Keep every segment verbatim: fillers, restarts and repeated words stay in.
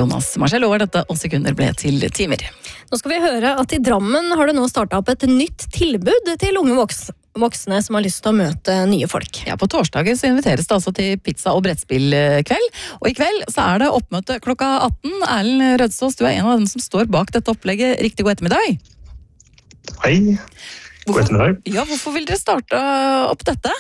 Jonas Marcel, og dette og sekunder ble til timer. Nå skal vi høre at i Drammen har det nå startet opp et nytt tilbud til unge voksne. voksne som har lyst til å møte nye folk. Ja, på torsdager så inviteres det altså til pizza- og brettspillkveld, og i kveld så er det oppmøte klokka atten. Erlend Rødsås, du er en av dem som står bak dette opplegget. Riktig god ettermiddag. Hei, god ettermiddag. Ja, hvorfor vil dere starte opp dette?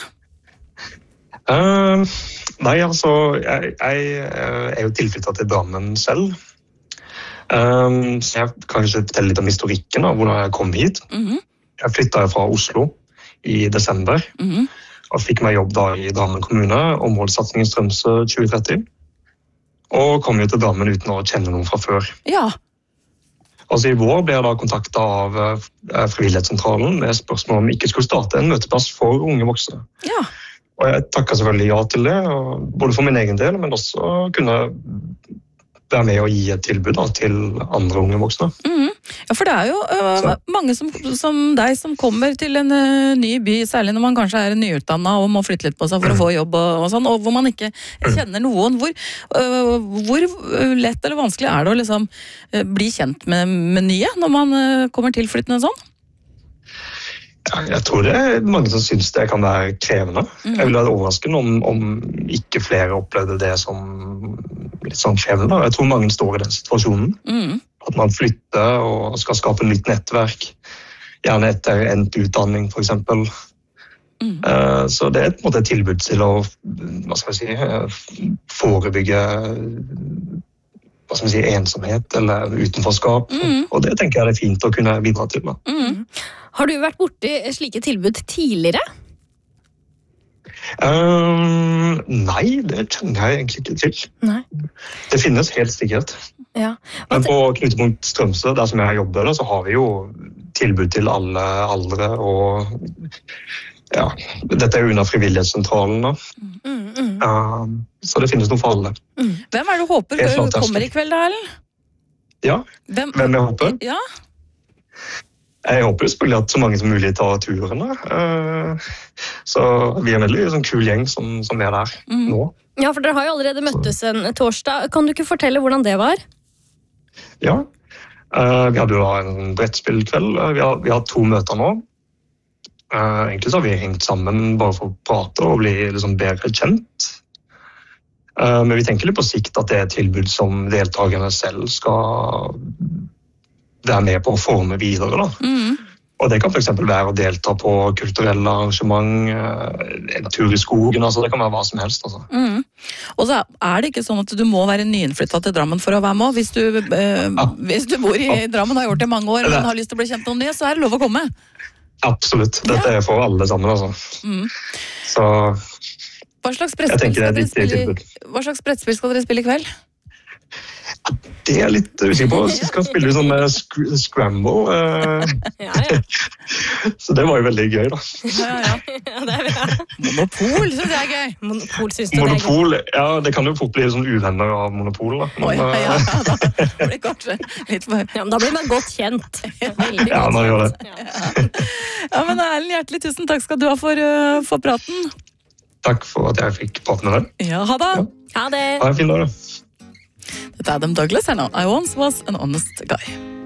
Uh, nei, altså, jeg, jeg er jo tilflyttet til Drammen selv. Um, så jeg kan kanskje fortelle litt om historikken av hvordan jeg kom hit. Mhm. Jeg flyttet fra Oslo i desember, Mhm. og fikk meg jobb da i Drammen kommune, områdesatsingen Strømsø tjue tretti, og kom jo til Drammen uten å kjenne noen fra før. Ja. Altså I vår ble jeg da kontaktet av eh, Frivillighetssentralen med spørsmål om vi ikke skulle starte en møteplass for unge voksne. Ja. Og jeg takket selvfølgelig ja til det, og både for min egen del, men også kunne være med å gi et tilbud da, til andre unge voksne. Mhm. Ja, for det er jo øh, Så. mange som, som deg som kommer til en øh, ny by, særlig når man kanskje er nyutdannet og må flytte litt på seg for å få jobb og, og sånn, og hvor man ikke kjenner noen. Hvor, øh, hvor lett eller vanskelig er det å liksom øh, bli kjent med, med nye når man øh, kommer tilflyttende sånn? Ja, jeg tror det er mange som synes det kan være krevende. Mhm. Jeg ville være overrasket om, om ikke flere opplevde det som litt sånn krevende. Jeg tror mange står i den situasjonen. Mhm. At man flytter og skal skape nytt nettverk. Gjerne etter endt utdanning, for eksempel. Mhm. Eh, Så det er på en måte et tilbud til å hva skal jeg si, eh, forebygge hva skal jeg si, ensomhet eller utenforskap. Mhm. Og det tenker jeg det er fint å kunne bidra til. Da. Mhm. Har du vært borti slike tilbud tidligere? Eh, nei, det kjenner jeg egentlig ikke til. Nei. Det finnes helt sikkert. Ja. Men på knutepunkt Strømsø, der som jeg jobber, da, så har vi jo tilbud til alle aldre. Og ja, dette er jo under Frivillighetssentralen. Da. Mm, mm. Eh, så det finnes noe for alle. Hvem er det du håper Helt fantastisk. kommer i kveld, da, Erlend? Ja, Hvem, hvem jeg håper? Ja, Jeg håper jo selvfølgelig at så mange som mulig tar turen. Da. Eh, så vi er en veldig sånn, kul gjeng som, som er der Mhm. nå. Ja, for dere har jo allerede møttes en torsdag. Kan du ikke fortelle hvordan det var? Ja, eh, vi hadde jo da en brettspillkveld. Eh, Vi har, vi har to møter nå. Eh, egentlig så har vi hengt sammen bare for å prate og bli liksom bedre kjent. Eh, men vi tenker litt på sikt at det er et tilbud som deltakerne selv skal være med på å forme videre. Da. Mhm. Og det kan for eksempel være å delta på kulturelle arrangement, eh, en tur i skogen, altså det kan være hva som helst. Altså. Mhm. Og så er det ikke sånn at du må være nyinnflyttet til Drammen for å være med. Hvis du, eh, Ja. hvis du bor i Drammen og har gjort det i mange år, men har lyst til å bli kjent med noen nye, så er det lov å komme. Absolutt, dette er for alle sammen. Altså. Mhm. Så Hva slags jeg brettspill tenker det skal er dere et viktig spille, tilbud. hva slags brettspill skal dere spille i kveld? Det er jeg litt usikker på. Så skal spille sånn med sc Scramble, eh, Ja, ja. så det var jo veldig gøy da. Ja, ja, ja. ja det er bra. Monopol, synes jeg er gøy. Monopol synes du det er gøy? Monopol, ja, det kan jo fort bli sånn uvenner av Monopol da. Oi, Men, ja, eh, ja, da blir det kanskje litt for... Ja, men da blir man godt kjent. Veldig ja, godt man gjør det. kjent. Ja. Ja, men Erlend, hjertelig tusen takk skal du ha for, uh, for praten. Takk for at jeg fikk prate med deg. Ja, ha det. Ha det! Ha en fin dag da. Dette er Adam Douglas her nå. I once was an honest guy.